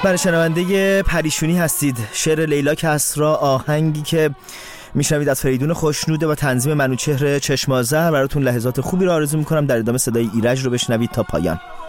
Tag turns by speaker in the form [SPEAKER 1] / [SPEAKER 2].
[SPEAKER 1] من شنونده پریشونی هستید. شعر لیلا کسری، آهنگی که میشنوید از فریدون خوشنوده و تنظیم منوچهر چشم‌آذر. براتون لحظات خوبی رو آرزو میکنم. در ادامه صدای ایرج رو بشنوید تا پایان.